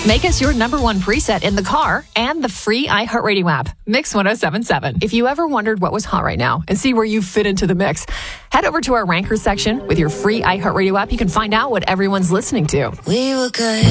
Make us your number one preset in the car and the free iHeartRadio app, Mix 1077. If you ever wondered what was hot right now and see where you fit into the mix, head over to our Rankers section with your free iHeartRadio app. You can find out what everyone's listening to. We were good.